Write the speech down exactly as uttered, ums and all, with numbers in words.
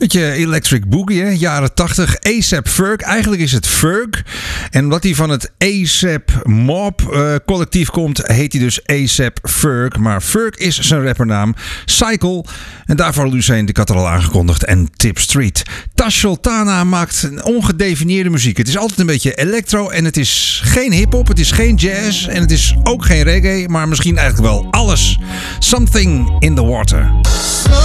Beetje Electric Boogie, hè? Jaren tachtig. A$AP Ferg. Eigenlijk is het Ferg. En omdat hij van het A$AP Mob uh, collectief komt, heet hij dus A$AP Ferg. Maar Ferg is zijn rappernaam. Cycle. En daarvoor Lucien, ik had er al aangekondigd. En Tip Street. Tash Sultana maakt een ongedefinieerde muziek. Het is altijd een beetje electro. En het is geen hiphop. Het is geen jazz. En het is ook geen reggae. Maar misschien eigenlijk wel alles. Something in the water.